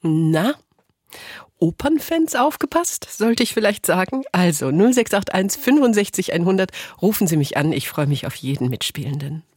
Na, Opernfans aufgepasst, sollte ich vielleicht sagen. Also 0681 65 100, rufen Sie mich an, ich freue mich auf jeden Mitspielenden.